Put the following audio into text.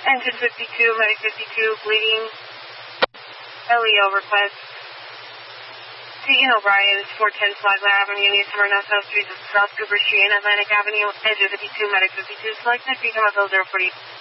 Engine 52, Medic 52, bleeding. LEO request. Tegan O'Brien, 410 Flagler Avenue, East Smyrna, South Street, South Cooper Street, and Atlantic Avenue. Engine 52, Medic 52, select next become a 040.